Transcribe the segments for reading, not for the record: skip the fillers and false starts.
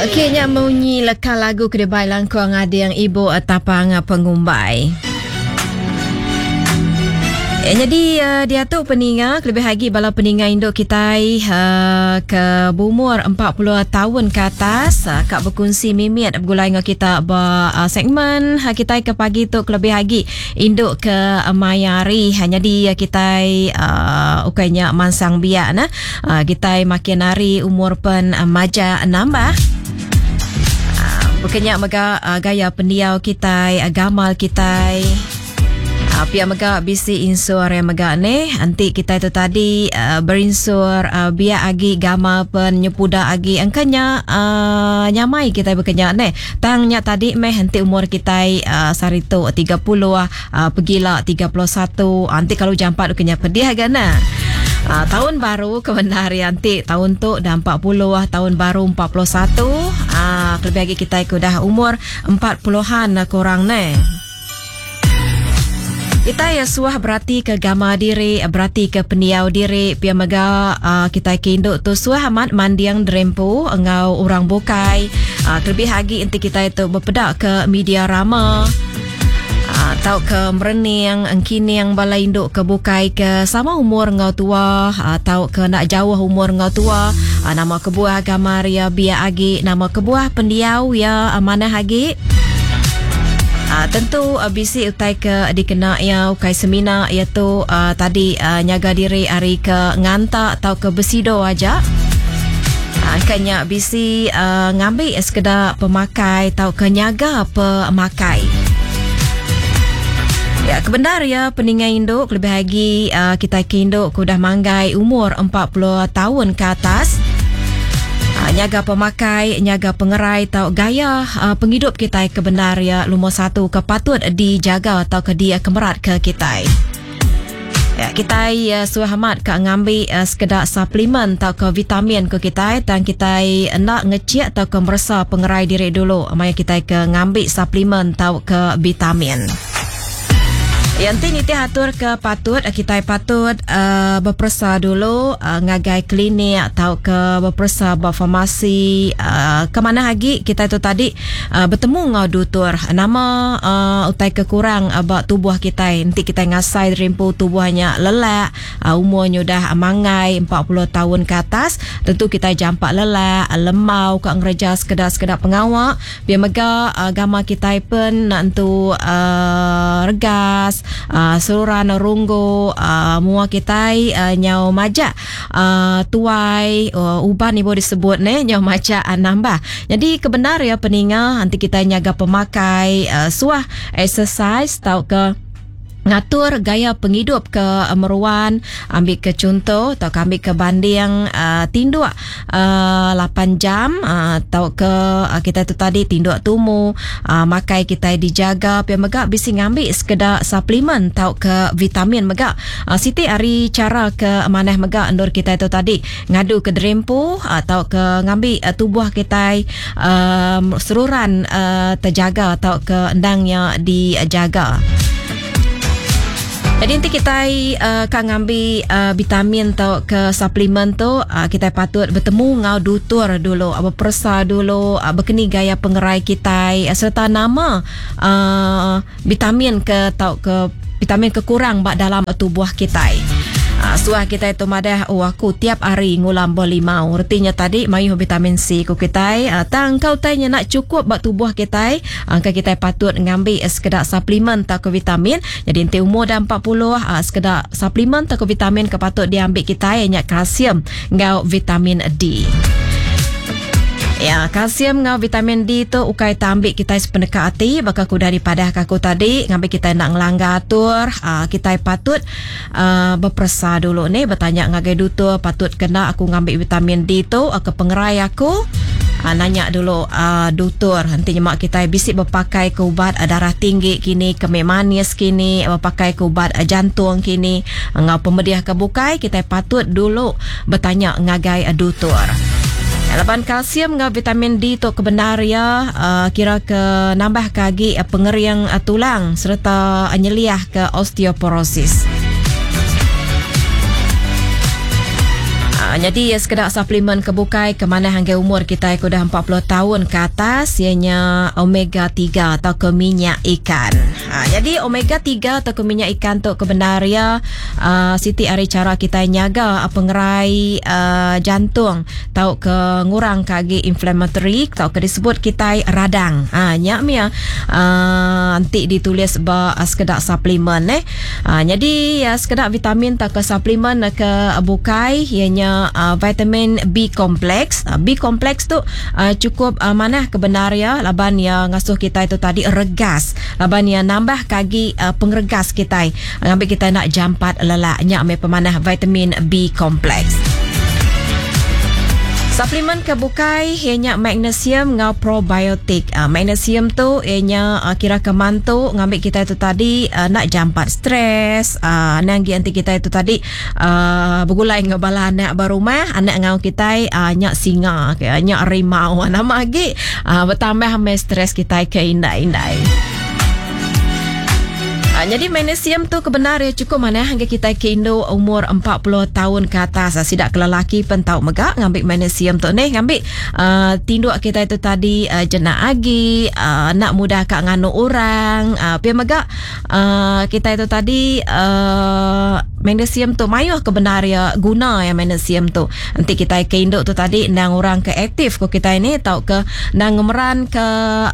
Okey, nya bunyi lekal lagu Kedebai Langkuang ada yang ibu tapang pengumbai. Jadi dia tu peninga lebih lagi bala peninga induk kita ke berumur 40 tahun ke atas kak berkongsi mimit bergulai dengan kita segmen kita ke pagi tu lebih lagi induk ke mayari hanya di kita ukainya mansang biak nah kita makin hari umur pen maja nambah bukannya mega gaya pendiau kita gamal kita pihak mega bisi insur yang mega ne anti kita itu tadi berinsur biar agi gama pen nyepuda agi angkanya nyamai kita berkenyak ne tangnya tadi meh anti umur kita sarito 30 pergilah 31 anti kalau jampak kenya pedih agana tahun baru kebenari anti tahun tu dah 40 tahun baru 41 lebih lagi kita dah umur 40-an kurang ne. Kita ya suah berarti ke gama diri, berarti ke pendiau diri, pia mega kita kinduk tu suah amat mandiang drempu, engau orang bukai, terlebih lagi inti kita itu berpedak ke media rama, atau ke merening, engkini yang balai induk ke bukai ke sama umur engau tua, atau ke nak jauh umur engau tua, nama kebuah gama ria biar agi, nama kebuah pendiau ya mana lagi. Tentu bisi utai ke dikena ya ukai semina iaitu tadi nyaga diri hari ke nganta atau ke besido aja. Kanya bisi ngambil sekedar pemakai atau ke nyaga pemakai. Ya kebenar ya peningai induk lebih lagi kita induk kudah manggai umur 40 tahun ke atas. Nyaga pemakai, nyaga pengerai atau gaya penghidup kita kebenar ya lumur satu kepatut dijaga atau ke dia kemerat ke kita. Ya, kita suhamat ke ngambil sekedar suplemen atau ke vitamin ke kita dan kita nak ngecek atau ke merasa pengerai diri dulu. Maya kita ke ngambil suplemen atau ke vitamin. Yang ini atur ke patut kita patut berperiksa dulu ngagai klinik atau ke berperiksa farmasi ke mana lagi kita itu tadi bertemu ngau doktor nama utai kekurang abak tubuh kita nanti kita ngasai rimpu tubuhnya lelak umurnya dah mangai 40 tahun ke atas tentu kita jampak lelak lemau ke ngereja sekedar pengawak biar mega agama kita pun nak tu regas seluruhan runggu mua kita nyau majak tuai uban ibu disebut ne nyau majak nambah jadi kebenar ya peninga nanti kita nyaga pemakai suah exercise tau ke ngatur gaya penghidup ke meruan ambil ke contoh atau ambil ke banding tinduk 8 jam atau ke kita tu tadi tinduk tumu makai kita dijaga pia megak bisi ngambil sekedar suplemen atau ke vitamin megak siti hari cara ke maneh megak endor kita itu tadi ngadu ke drempu atau ke ngambil tubuh kita seluruhan terjaga atau ke endangnya dijaga. Jadi nanti kita akan ngambil vitamin atau ke suplemen tu kita patut bertemu ngau doktor dulu berperiksa dulu berkeni gaya pengerai kita serta nama vitamin ke atau ke vitamin kekurang dalam tubuh kita. Suah kita itu madah aku tiap hari ngulam boleh mau artinya tadi mayu vitamin C ku kita tang kau tanya nak cukup bak tubuh kita angka kita patut ngambil sekedar suplemen atau ke vitamin jadi nanti umur dah 40 sekedar suplemen atau ke vitamin ke patut diambil kita yang kalsium ngau vitamin D. Ya, kalsium ngau vitamin D tu ukai tambik kita sependekat hati bakal ku daripada kaku tadi ngambil kita nak ngelanggar atur kita patut berperiksa dulu ni bertanya ngagai doktor patut kena aku ngambil vitamin D tu ke pengerai aku nanya dulu doktor nanti mak kita bisik berpakai ke ubat darah tinggi kini kemih manis kini berpakai ke ubat jantung kini ngau pemediah kebukai kita patut dulu bertanya ngagai doktor. Laban kalsium dengan vitamin D tu kebenar ya kira ke nambah kagi pengeriang tulang serta nyeliah ke osteoporosis. Jadi sekedar suplemen kebukai ke mana hingga umur kita dah 40 tahun ke atas, ianya omega 3 atau ke minyak ikan. Jadi omega 3 atau ke minyak ikan tu kebenaria Siti ari cara kita nyaga pengerai jantung tau ke ngurang kagi inflammatory tau ke disebut kita radang. Nyak mia nanti ditulis sekedar suplemen jadi sekedar vitamin tak ke suplemen ke bukai ianya vitamin B complex. B complex tu cukup mana kebenaria laban yang ngasuh kita itu tadi regas, laban yang nambah kagi pengregas kita ngambil kita nak jampat lelaknya ambil pemanah vitamin B complex. Suplemen kebukai ianya magnesium ngau probiotik. Magnesium tu ianya kira kemantu ngambil kita itu tadi nak jampat stres. Nanggi anti kita itu tadi bergulai ngabala anak berumah, anak ngau kita nyak singa, nyak rimau nama lagi bertambah me stres kita ke indai-indai. Jadi magnesium tu kebenaran cukup mana hingga kita ke Indo umur 40 tahun ke atas. Sidak ke lelaki pun tahu megak ngambil magnesium tu ni ngambil tinduk kita itu tadi jenak agi nak mudah kak nganu orang pi megak kita itu tadi magnesium tu mayuh kebenaria guna ya magnesium tu. Nanti kita ke Indo tu tadi nang orang ke aktif ko kita ini tahu ke nang ngemeran ke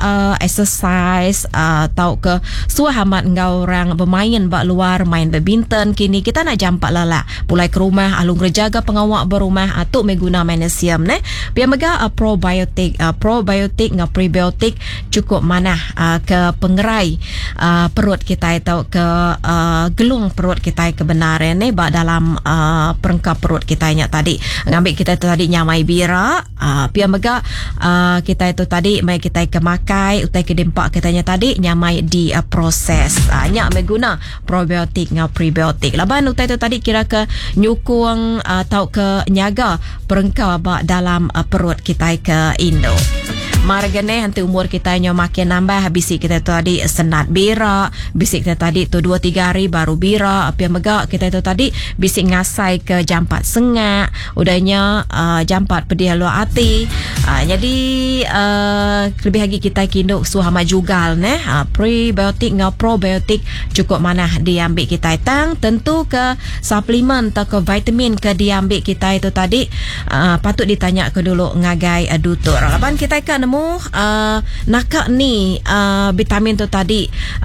exercise tahu ke suahamat ngau orang bermain bak luar main badminton kini kita nak jampak lala pulai ke rumah alung rejaga pengawak berumah tu meguna magnesium ne biar mega probiotik ngau prebiotik cukup mana ke pengerai perut kita atau ke gelung perut kita kebenaran ne bak dalam perengkap perut kita nya tadi ngambil kita tu tadi nyamai bira biar mega kita itu tadi mai kita ke makai utai ke dempak katanya tadi nyamai di proses nyak meguna probiotik ngau prebiotik laban utai tu tadi kira ke nyukung atau ke nyaga perengkau bak dalam perut kita ke Indo. Margane nanti umur kita nyo makin nambah bisik kita tadi senat bira, bisik kita tadi tu 2-3 hari baru bira, apa yang megak kita tu tadi bisik ngasai ke jampat sengak, udahnya jampat pedih luar hati. Jadi lebih lagi kita kinduk suhama jugal prebiotik ngau probiotik cukup mana diambil kita tang tentu ke suplemen atau ke vitamin ke diambil kita itu tadi patut ditanya ke dulu ngagai dutur. Laban kita ke nemu nakak ni vitamin tu tadi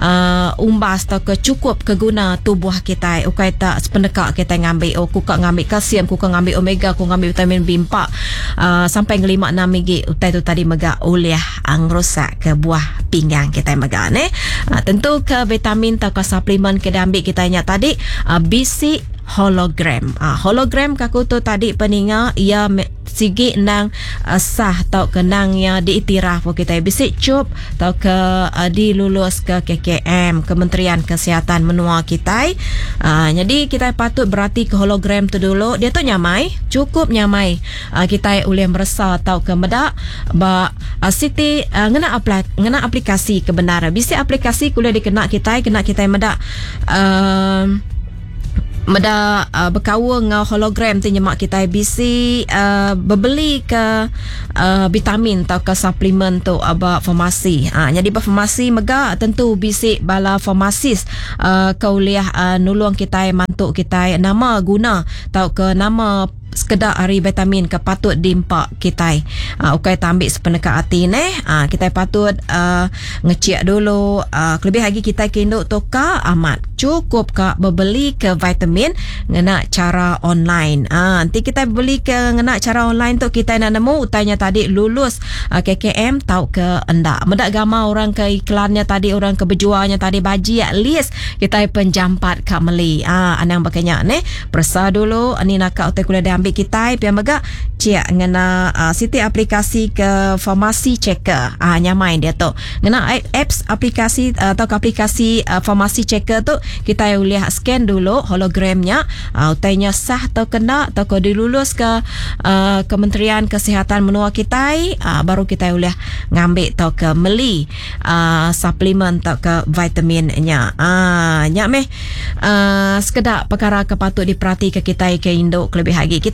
umbas atau ke cukup keguna tubuh kita ukai tak sependekak kita ngambil kuka ngambil kalsium, kuka ngambil omega, kuka ngambil vitamin B4 sampai 5-6 mg utai tu tadi megak uliah angrusak ke buah pinggang kita megak tentu ke vitamin atau ke suplemen ke diambil kita nya tadi bisi hologram. Hologram kaku tu tadi peninga ia sigi nang sah tau kenang yang diiktiraf kita bisik cup tau ke dilulus ke KKM Kementerian Kesihatan menua kita. Jadi kita patut berarti ke hologram tu dulu dia tu nyamai cukup nyamai kita boleh merasa tau ke medak ba Siti ngena aplikasi kebenaran bisik aplikasi kuliah dikena kita medak meda berkawal ngau hologram tu nyemak kita bisi berbeli ke vitamin atau ke suplemen tu aba farmasi. Jadi farmasi mega tentu bisi bala farmasis kauliah nulung kita mantuk kita nama guna tau ke nama sekedar hari vitamin ke patut dimpak kita ukai tambik sependekat hati kita patut ngecek dulu lebih lagi kita kinduk toka amat cukup ke berbeli ke vitamin ngena cara online nanti kita beli ke ngena cara online tu kita nak nemu utainya tadi lulus KKM tau ke endak medak gambar orang ke iklannya tadi orang ke berjualnya tadi baji at least kita penjampat kat meli anang bakanya persa dulu ni nak utai kuliah dia ambil kita pian megak cia ngena siti aplikasi ke farmasi checker nyamain dia tu ngena apps aplikasi atau aplikasi farmasi checker tu kita boleh scan dulu hologramnya utainya sah atau kena atau ko dilulus ke Kementerian Kesihatan menua kita baru kita boleh ngambil atau ke meli suplemen atau ke vitaminnya nyak meh sekedar perkara kepatut diperhati ke kita ke Indo lebih lagi kita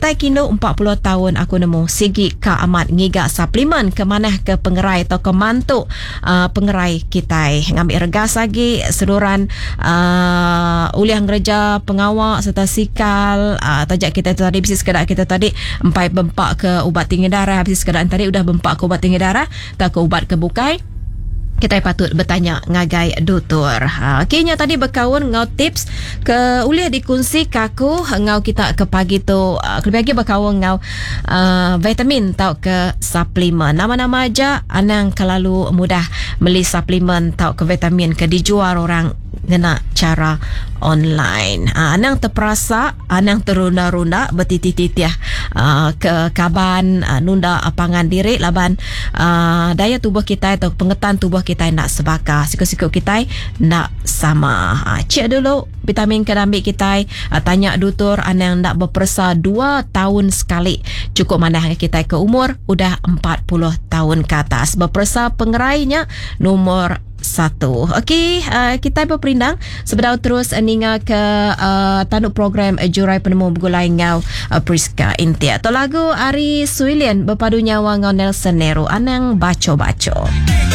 Kita kino 40 tahun aku nemu sigi ka amat ngiga suplemen ke manah ke pengerai atau ke mantuk pengerai kita ngambil regas lagi seluruhan uliah ngereja pengawak serta sikal tajak kita tadi bisnis kedak kita tadi empai bempak ke ubat tinggi darah bisnis kedak tadi udah bempak ke ubat tinggi darah tak ke ubat kebukai kita patut bertanya ngagai doktor. Okeynya tadi berkawan ngau tips ke uliah dikongsi kaku ngau kita ke pagi tu lebih lagi berkawan ngau vitamin tau ke suplemen. Nama-nama aja anang kelalu mudah beli suplemen tau ke vitamin ke dijual orang ngena cara online. Anang terperasa, anang terunda-runda bertitih-titih ke kaban nunda pangan diri laban daya tubuh kita atau pengetan tubuh kita nak sebaka sikut-sikut kita nak sama. Cek dulu vitamin kedambi kita, tanya doktor anang nak berperasa 2 tahun sekali. Cukup mana kita ke umur udah 40 tahun ke atas. Berperasa pengerainya nomor 1. Okey, kita berperindang sebentar terus ninga ke tanduk program Jurai Penemu Begulai Ngau Priska Intia. Atau lagu Ari Suilian berpadu nyawa ngau Nelson Nero anang baco-baco.